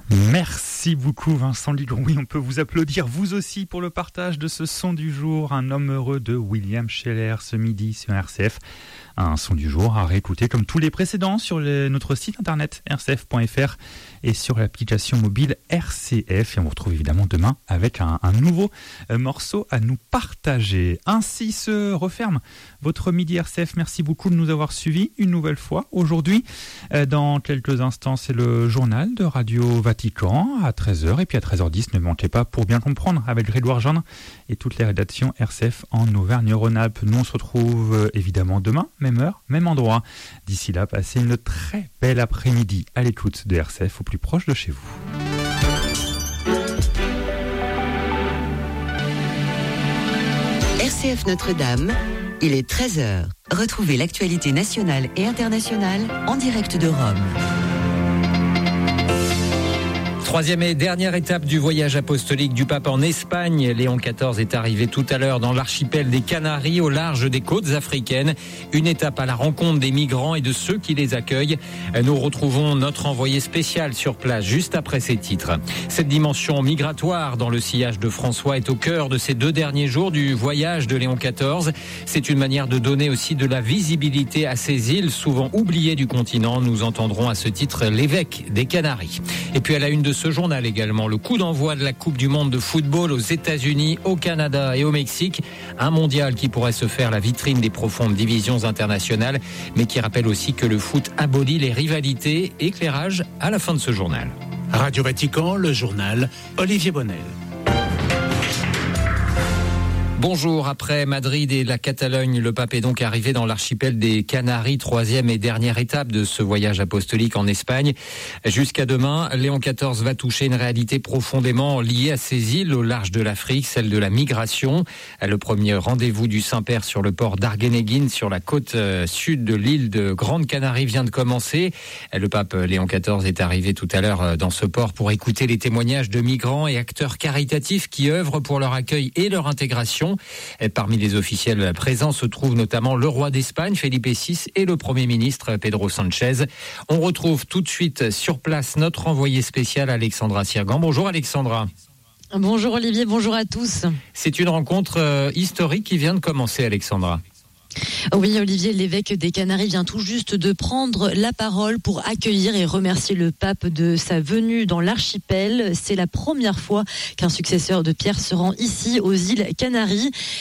Merci beaucoup Vincent Ligron. Oui, on peut vous applaudir vous aussi pour le partage de ce son du jour. Un homme heureux de William Scheller ce midi sur RCF. Un son du jour à réécouter comme tous les précédents sur notre site internet rcf.fr et sur l'application mobile RCF. Et on vous retrouve évidemment demain avec un nouveau morceau à nous partager. Ainsi se referme votre midi RCF. Merci beaucoup de nous avoir suivis une nouvelle fois aujourd'hui. Dans quelques instants, c'est le journal de Radio Vatican à 13h. Et puis à 13h10, ne manquez pas pour bien comprendre avec Grégoire Jeanne et toutes les rédactions RCF en Auvergne-Rhône-Alpes. Nous, on se retrouve évidemment demain, même heure, même endroit. D'ici là, passez une très belle après-midi à l'écoute de RCF au plus proche de chez vous. RCF Notre-Dame, il est 13h. Retrouvez l'actualité nationale et internationale en direct de Rome. Troisième et dernière étape du voyage apostolique du pape en Espagne. Léon XIV est arrivé tout à l'heure dans l'archipel des Canaries, au large des côtes africaines. Une étape à la rencontre des migrants et de ceux qui les accueillent. Nous retrouvons notre envoyé spécial sur place juste après ces titres. Cette dimension migratoire dans le sillage de François est au cœur de ces 2 derniers jours du voyage de Léon XIV. C'est une manière de donner aussi de la visibilité à ces îles souvent oubliées du continent. Nous entendrons à ce titre l'évêque des Canaries. Et puis à la une de ce journal également, le coup d'envoi de la Coupe du Monde de football aux États-Unis, au Canada et au Mexique. Un mondial qui pourrait se faire la vitrine des profondes divisions internationales, mais qui rappelle aussi que le foot abolit les rivalités. Éclairage à la fin de ce journal. Radio Vatican, le journal, Olivier Bonnel. Bonjour, après Madrid et la Catalogne, le pape est donc arrivé dans l'archipel des Canaries, 3e et dernière étape de ce voyage apostolique en Espagne. Jusqu'à demain, Léon XIV va toucher une réalité profondément liée à ces îles au large de l'Afrique, celle de la migration. Le premier rendez-vous du Saint-Père sur le port d'Argueneguín, sur la côte sud de l'île de Grande Canarie, vient de commencer. Le pape Léon XIV est arrivé tout à l'heure dans ce port pour écouter les témoignages de migrants et acteurs caritatifs qui œuvrent pour leur accueil et leur intégration. Et parmi les officiels présents se trouvent notamment le roi d'Espagne, Felipe VI, et le Premier ministre, Pedro Sánchez. On retrouve tout de suite sur place notre envoyé spécial, Alexandra Sirgan. Bonjour Alexandra. Bonjour Olivier, bonjour à tous. C'est une rencontre historique qui vient de commencer, Alexandra. Oui, Olivier, l'évêque des Canaries vient tout juste de prendre la parole pour accueillir et remercier le pape de sa venue dans l'archipel. C'est la première fois qu'un successeur de Pierre se rend ici, aux îles Canaries.